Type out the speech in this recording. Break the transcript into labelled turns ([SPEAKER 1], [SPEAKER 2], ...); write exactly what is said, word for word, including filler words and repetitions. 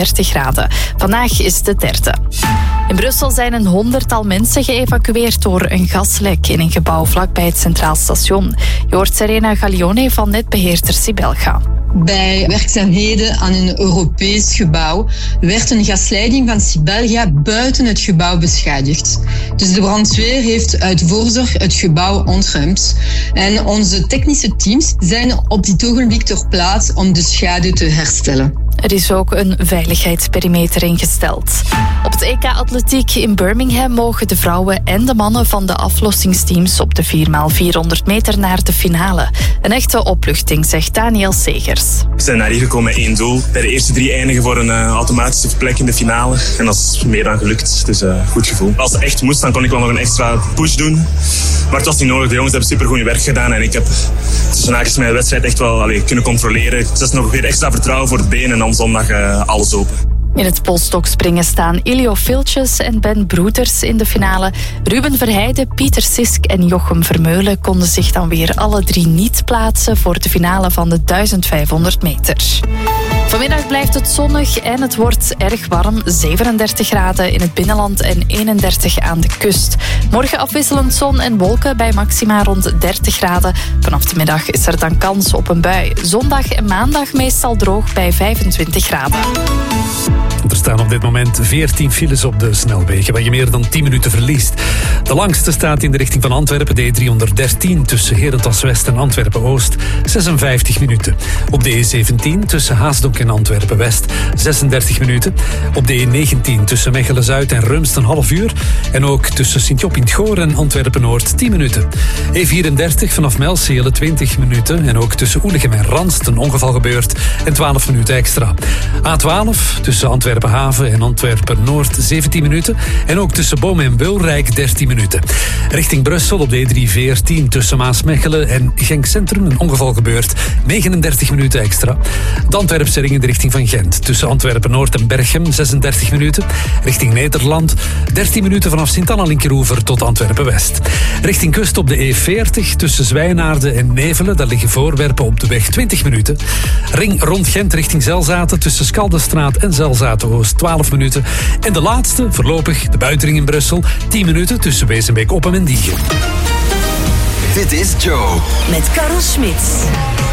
[SPEAKER 1] dertig graden. Vandaag is de derde. In Brussel zijn een honderdtal mensen geëvacueerd door een gaslek in een gebouw vlakbij het Centraal Station. Je hoort Serena Gaglione van netbeheerder Sibelga.
[SPEAKER 2] Bij werkzaamheden aan een Europees gebouw werd een gasleiding van Sibelga buiten het gebouw beschadigd. Dus de brandweer heeft uit voorzorg het gebouw ontruimd. En onze technische teams zijn op dit ogenblik ter plaatse om de schade te herstellen.
[SPEAKER 1] Er is ook een veiligheidsperimeter ingesteld. Op het E K Atletiek in Birmingham mogen de vrouwen en de mannen van de aflossingsteams op de vier bij vierhonderd meter naar de finale. Een echte opluchting, zegt Daniel Segers.
[SPEAKER 3] We zijn naar hier gekomen met één doel. Bij de eerste drie eindigen voor een uh, automatische plek in de finale. En dat is meer dan gelukt. Dus een uh, goed gevoel. Als het echt moest, dan kon ik wel nog een extra push doen. Maar het was niet nodig. De jongens hebben supergoed werk gedaan. En ik heb tussen haakjes mijn wedstrijd echt wel allee, kunnen controleren. Dus dat is nog weer extra vertrouwen voor het been. En dan zondag uh, alles open.
[SPEAKER 1] In het polstokspringen staan Ilio Viltjes en Ben Broeders in de finale. Ruben Verheijden, Pieter Sisk en Jochem Vermeulen konden zich dan weer alle drie niet plaatsen voor de finale van de duizend vijfhonderd meter. Vanmiddag blijft het zonnig en het wordt erg warm. zevenendertig graden in het binnenland en eenendertig aan de kust. Morgen afwisselend zon en wolken bij maxima rond dertig graden. Vanaf de middag is er dan kans op een bui. Zondag en maandag meestal droog bij vijfentwintig graden.
[SPEAKER 4] Er staan op dit moment veertien files op de snelwegen, waar je meer dan tien minuten verliest. De langste staat in de richting van Antwerpen, de E driehonderddertien tussen Herentals-West en Antwerpen-Oost, zesenvijftig minuten. Op de E zeventien tussen Haasdonk en Antwerpen-West, zesendertig minuten. Op de E negentien tussen Mechelen-Zuid en Rumst een half uur. En ook tussen Sint-Job in het Goor en Antwerpen-Noord tien minuten. E vierendertig vanaf Melseele twintig minuten. En ook tussen Oelegem en Ranst een ongeval gebeurd en twaalf minuten extra. A twaalf tussen Antwerpen-Haven en Antwerpen-Noord zeventien minuten. En ook tussen Boom en Wilrijk dertien minuten. Richting Brussel op de E driehonderdveertien tussen Maasmechelen en Genk Centrum een ongeval gebeurd. negenendertig minuten extra. De Antwerpse ring in de richting van Gent. Tussen Antwerpen-Noord en Berchem zesendertig minuten. Richting Nederland dertien minuten vanaf Sint-Anna-Linkeroever tot Antwerpen-West. Richting kust op de E veertig tussen Zwijnaarden en Nevelen. Daar liggen voorwerpen op de weg twintig minuten. Ring rond Gent richting Zelzaten tussen Skaldenstraat en Zelzaten-Oost twaalf minuten. En de laatste, voorlopig, de buitenring in Brussel, tien minuten tussen Wezenbeek-Oppem en Diegen.
[SPEAKER 5] Dit is Joe.
[SPEAKER 6] Met Karel Smits.